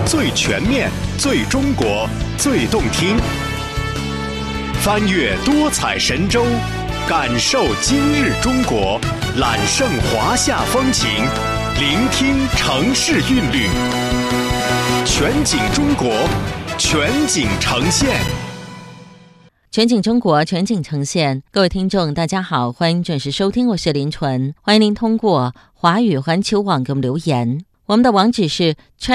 最全面、最中国、最动听。翻越多彩神州，感受今日中国，揽胜华夏风情，聆听城市韵律。全景中国，全景呈现。 全景中国，全景呈现。各位听众大家好，欢迎准时收听，我是林纯。欢迎您通过华语环球网给我们留言，我们的网址是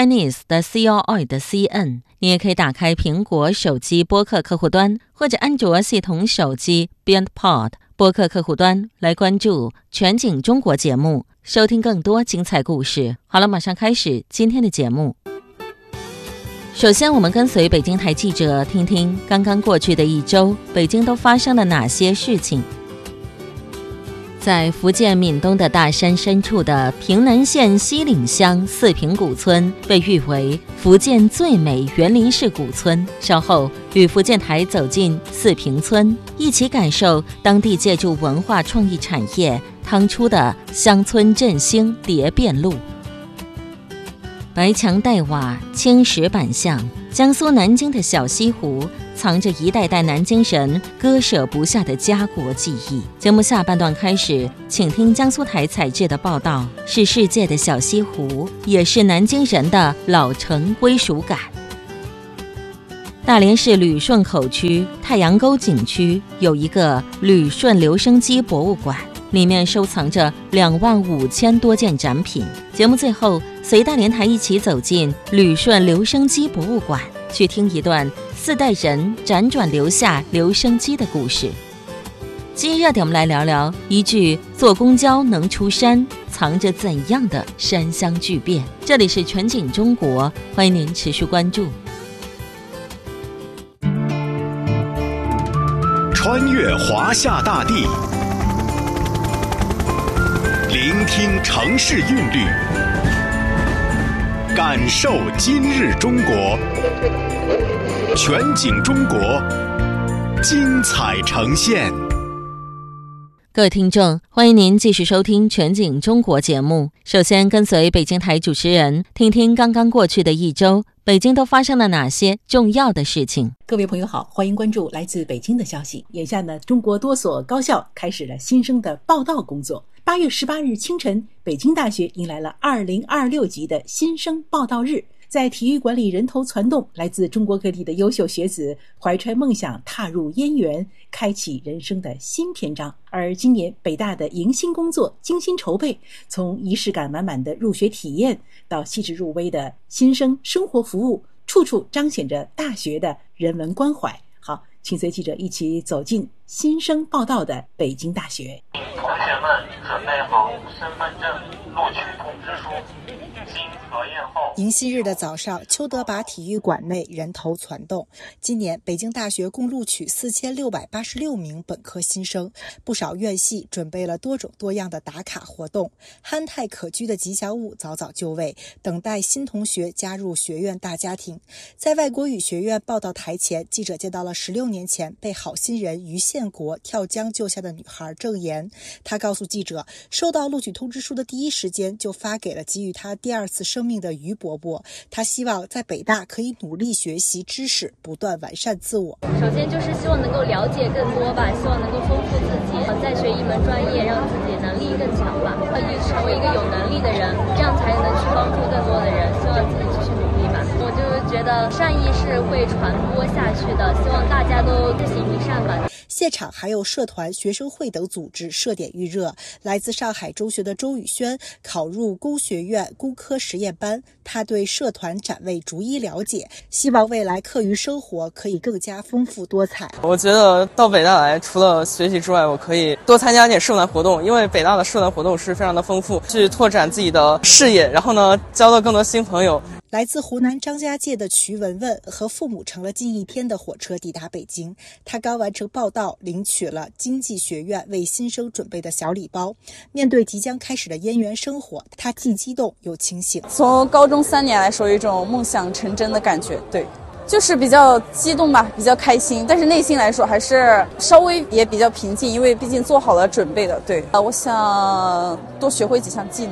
chinese.com.cn， 你也可以打开苹果手机播客客户端或者安卓系统手机 BeyondPod 播客客户端来关注全景中国节目，收听更多精彩故事。好了，马上开始今天的节目。首先，我们跟随北京台记者听听刚刚过去的一周，北京都发生了哪些事情。在福建闽东的大山深处的平南县西岭乡四平古村，被誉为福建最美园林式古村。稍后与福建台走进四平村，一起感受当地借助文化创意产业趟出的乡村振兴蝶变路。白墙黛瓦，青石板巷，江苏南京的小西湖藏着一代代南京人割舍不下的家国记忆。节目下半段开始，请听江苏台采制的报道，是世界的小西湖，也是南京人的老城归属感。大连市旅顺口区太阳沟景区有一个旅顺留声机博物馆，里面收藏着25000多件展品。节目最后，随大连台一起走进旅顺留声机博物馆，去听一段4代人辗转留下留声机的故事。今日热点，我们来聊聊一句坐公交能出山，藏着怎样的山乡巨变。这里是全景中国，欢迎您持续关注。 穿越华夏大地，聆听城市韵律，感受今日中国。全景中国，精彩呈现。 各位听众，欢迎您继续收听全景中国节目。首先跟随北京台主持人听听刚刚过去的一周，北京都发生了哪些重要的事情。 各位朋友好，欢迎关注来自北京的消息。眼下呢，中国多所高校开始了新生的报到工作。8月18日清晨，北京大学迎来了2026级的新生报到日。在体育馆里人头攒动，来自中国各地的优秀学子怀揣梦想踏入燕园，开启人生的新篇章。而今年北大的迎新工作精心筹备，从仪式感满满的入学体验到细致入微的新生生活服务，处处彰显着大学的人文关怀。好，请随记者一起走进新生报到的北京大学。 同学们准备好身份证、录取通知书。经核验后， 迎新日的早上，邱德拔体育馆内人头攒动。今年北京大学共录取4686名本科新生，不少院系准备了多种多样的打卡活动。憨态可掬的吉祥物早早就位，等待新同学加入学院大家庭。在外国语学院报到台前，记者见到了16年前被好心人于宪国跳江救下的女孩郑妍。她告诉记者，收到录取通知书的第一时间就发给了给予她第2次生命的于伯伯。她希望在北大可以努力学习知识，不断完善自我。 首先就是希望能够了解更多吧，希望能够丰富自己，再学一门专业，让自己能力更强吧，成为一个有能力的人，这样才能去帮助更多的人。希望自己继续努力吧。我就觉得善意是会传播下去的，希望大家都自行一善吧。 现场还有社团、学生会等组织设点预热。来自上海中学的周宇轩考入工学院工科实验班，他对社团展位逐一了解，希望未来课余生活可以更加丰富多彩。 我觉得到北大来，除了学习之外，我可以多参加点社团活动，因为北大的社团活动是非常的丰富，去拓展自己的视野，然后呢，交到更多新朋友。 来自湖南张家界的瞿文文和父母乘了近1天的火车抵达北京，他刚完成报到，领取了经济学院为新生准备的小礼包。面对即将开始的燕园生活，他既激动又清醒。 从高中3年来说，有一种梦想成真的感觉，对，就是比较激动吧，比较开心，但是内心来说还是稍微也比较平静，因为毕竟做好了准备的。对，我想多学会几项技能吧。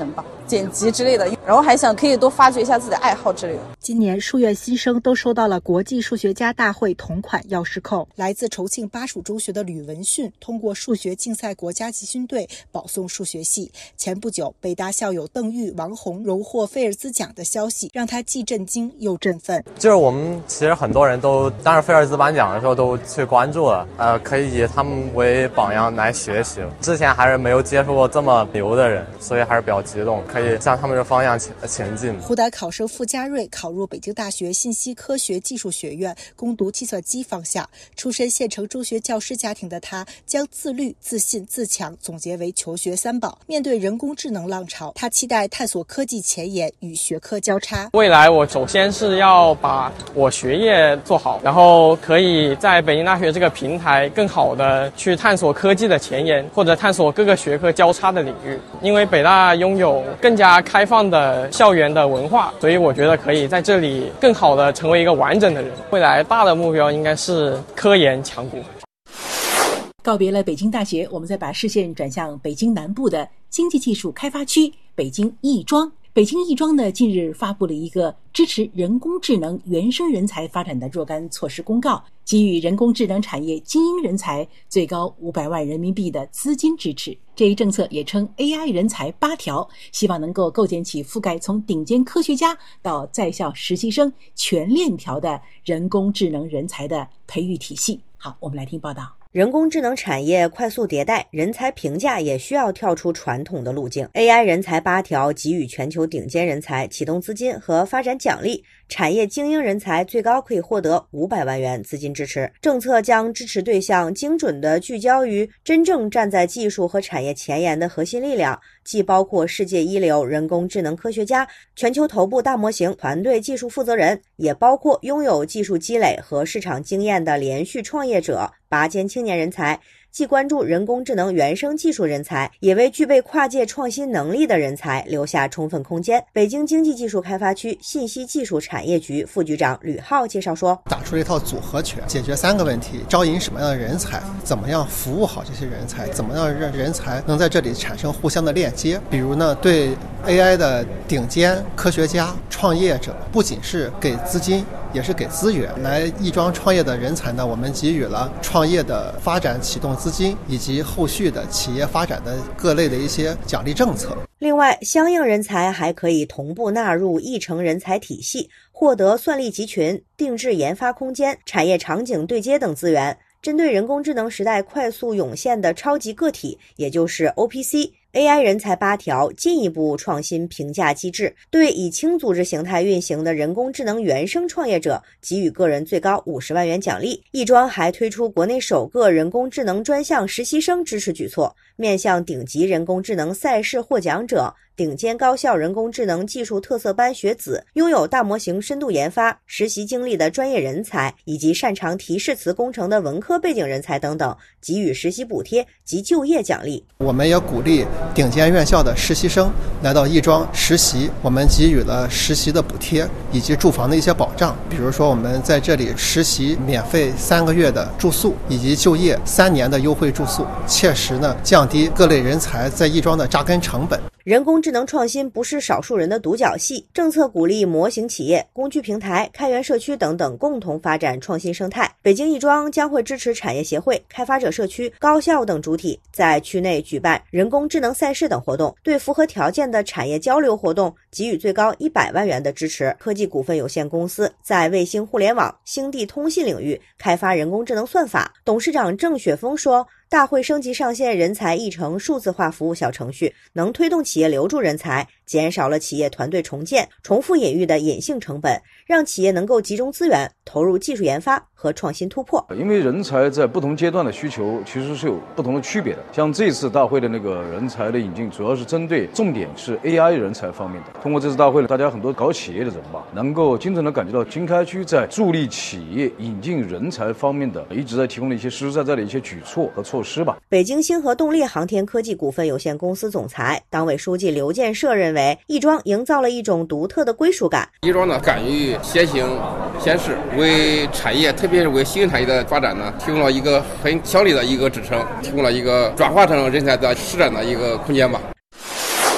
剪辑之类的，然后还想可以多发掘一下自己的爱好之类的。 今年数院新生都收到了国际数学家大会同款钥匙扣。来自重庆巴蜀中学的吕文训通过数学竞赛国家集训队保送数学系。前不久，北大校友邓玉、王红荣获菲尔兹奖的消息让他既震惊又振奋。 就是我们其实很多人都当时菲尔兹颁奖的时候都去关注了，可以以他们为榜样来学习。之前还是没有接触过这么牛的人，所以还是比较激动，可以向他们这方向前进。 湖南考生傅家瑞考入北京大学信息科学技术学院，攻读计算机方向。出身县城中学教师家庭的他，将自律、自信、自强总结为求学3宝。面对人工智能浪潮，他期待探索科技前沿与学科交叉。 未来我首先是要把我学业做好，然后可以在北京大学这个平台更好的去探索科技的前沿，或者探索各个学科交叉的领域。因为北大拥有更加开放的校园的文化，所以我觉得可以在这里更好的成为一个完整的人。未来大的目标应该是科研强国。 告别了北京大学，我们再把视线转向北京南部的经济技术开发区北京亦庄。北京亦庄呢，近日发布了一个支持人工智能原生人才发展的若干措施公告，给予人工智能产业精英人才最高500万人民币的资金支持。这一政策也称 AI 人才8条，希望能够构建起覆盖从顶尖科学家到在校实习生全链条的人工智能人才的培育体系。好，我们来听报道。 人工智能产业快速迭代，人才评价也需要跳出传统的路径。AI 人才8条给予全球顶尖人才启动资金和发展奖励，产业精英人才最高可以获得500万元资金支持。政策将支持对象精准地聚焦于真正站在技术和产业前沿的核心力量，既包括世界一流人工智能科学家、全球头部大模型团队技术负责人，也包括拥有技术积累和市场经验的连续创业者、拔尖青年人才，既关注人工智能原生技术人才，也为具备跨界创新能力的人才留下充分空间。北京经济技术开发区信息技术产业局副局长吕浩介绍说， 打出了一套组合拳，解决3个问题：招引什么样的人才，怎么样服务好这些人才，怎么样让人才能在这里产生互相的链接。比如呢，对 AI 的顶尖科学家、创业者，不仅是给资金，也是给资源。来亦庄创业的人才呢，我们给予了创业的发展启动资金，以及后续的企业发展的各类的一些奖励政策。 另外，相应人才还可以同步纳入议程人才体系，获得算力集群、定制研发空间、产业场景对接等资源。针对人工智能时代快速涌现的超级个体，也就是 OPC，AI 人才8条进一步创新评价机制，对以轻组织形态运行的人工智能原生创业者给予个人最高50万元奖励。亦庄还推出国内首个人工智能专项实习生支持举措，面向顶级人工智能赛事获奖者、顶尖高校人工智能技术特色班学子、拥有大模型深度研发、实习经历的专业人才，以及擅长提示词工程的文科背景人才等等，给予实习补贴及就业奖励。 我们也鼓励顶尖院校的实习生来到亦庄实习，我们给予了实习的补贴以及住房的一些保障。比如说，我们在这里实习免费3个月的住宿，以及就业3年的优惠住宿，切实呢降低各类人才在亦庄的扎根成本。 人工智能创新不是少数人的独角戏，政策鼓励模型企业、工具平台、开源社区等等共同发展创新生态。北京亦庄将会支持产业协会、开发者社区、高校等主体在区内举办人工智能赛事等活动，对符合条件的产业交流活动给予最高100万元的支持。科技股份有限公司在卫星互联网、星地通信领域开发人工智能算法。董事长郑雪峰说，大会升级上线人才议程数字化服务小程序，能推动企业留住人才，减少了企业团队重建、重复引育的隐性成本，让企业能够集中资源投入技术研发和创新突破。 因为人才在不同阶段的需求其实是有不同的区别的。像这次大会的那个人才的引进，主要是针对重点是 AI 人才方面的。通过这次大会，大家很多搞企业的人吧，能够精准的感觉到经开区在助力企业引进人才方面的一直在提供的一些实实在在的一些举措和措施吧。 北京星河动力航天科技股份有限公司总裁、党委书记刘建设认为，亦庄营造了一种独特的归属感。 亦庄呢，敢于先行先试，为产业，特别是为新兴产业的发展呢，提供了一个很强力的一个支撑，提供了一个转化成人才的施展的一个空间吧。 接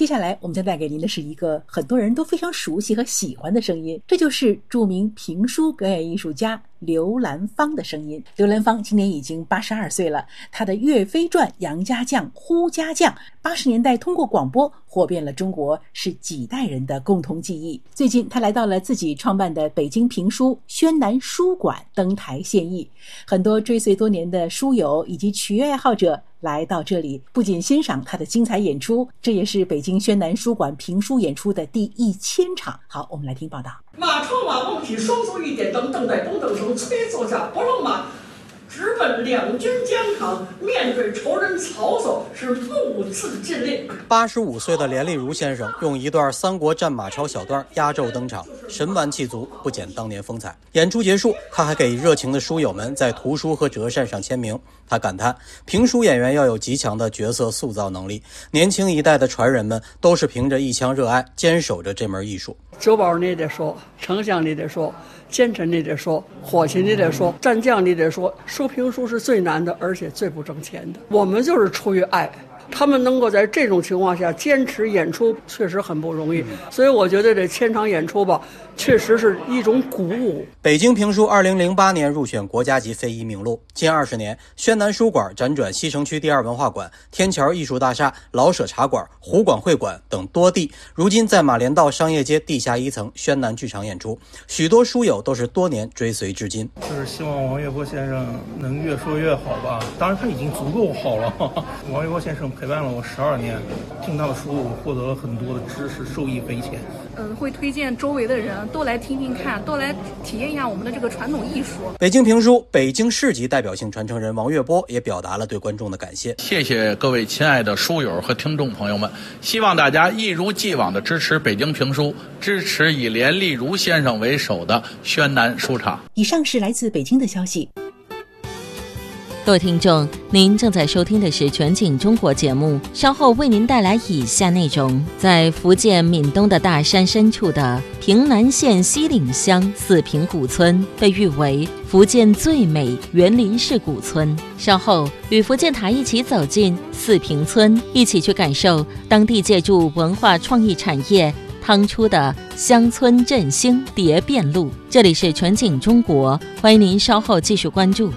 接下来我们将带给您的是一个很多人都非常熟悉和喜欢的声音，这就是著名评书表演艺术家刘兰芳的声音。刘兰芳今年已经82岁了，她的《岳飞传》《杨家将》《呼家将》80年代通过广播火遍了中国，是几代人的共同记忆。最近她来到了自己创办的北京评书宣南书馆登台献艺，很多追随多年的书友以及曲艺爱好者来到这里，不仅欣赏他的精彩演出，这也是北京宣南书馆评书演出的第1000场。好，我们来听报道。 马超马王匹双手一点灯，正在东等手催奏下不浪马，直奔两军疆场，面对仇人曹操，是目自尽力。 85岁的连丽如先生用一段三国战马超小段压轴登场，神完气足，不减当年风采。演出结束，他还给热情的书友们在图书和折扇上签名。他感叹，评书演员要有极强的角色塑造能力，年轻一代的传人们都是凭着一腔热爱坚守着这门艺术。 酒保你得说，丞相你得说，奸臣你得说，伙计你得说，战将你得说，说评书是最难的，而且最不挣钱的。我们就是出于爱，他们能够在这种情况下坚持演出，确实很不容易。所以我觉得这1000场演出吧，确实是一种鼓舞。 北京评书2008年入选国家级非遗名录，近20年，宣南书馆辗转西城区第2文化馆、天桥艺术大厦、老舍茶馆、湖广会馆等多地，如今在马连道商业街地下1层宣南剧场演出，许多书友都是多年追随至今。 就是希望王月波先生能越说越好吧，当然他已经足够好了。王月波先生陪伴了我12年，听他的书我获得了很多的知识，受益匪浅。 会推荐周围的人都来听听看，都来体验一下我们的这个传统艺术。 北京评书北京市级代表性传承人王月波也表达了对观众的感谢。 谢谢各位亲爱的书友和听众朋友们，希望大家一如既往的支持北京评书，支持以连丽如先生为首的宣南书场。 以上是来自北京的消息。 各位听众，您正在收听的是全景中国节目，稍后为您带来以下内容。在福建闽东的大山深处的平南县西岭乡四平古村，被誉为福建最美园林式古村。稍后与福建台一起走进四平村，一起去感受当地借助文化创意产业趟出的乡村振兴蝶变路。这里是全景中国，欢迎您稍后继续关注。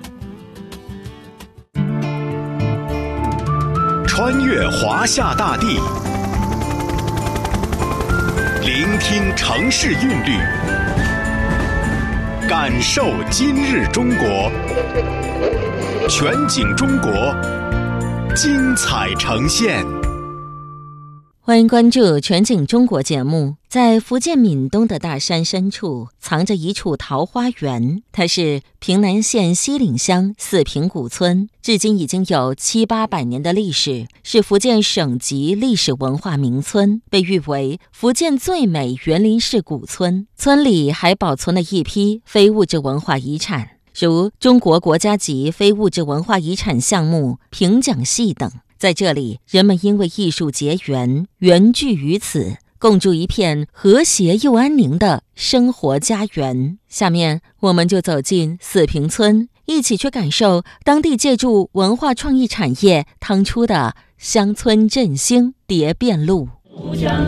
穿越华夏大地，聆听城市韵律，感受今日中国。全景中国，精彩呈现。 欢迎关注全景中国节目。在福建闽东的大山深处，藏着一处桃花源，它是平南县西岭乡四平古村，至今已经有700-800年的历史，是福建省级历史文化名村，被誉为福建最美园林式古村。村里还保存了一批非物质文化遗产，如中国国家级非物质文化遗产项目评奖戏等。在这里，人们因为艺术结缘，缘聚于此，共筑一片和谐又安宁的生活家园。下面我们就走进四平村，一起去感受当地借助文化创意产业趟出的乡村振兴蝶变路。 乌江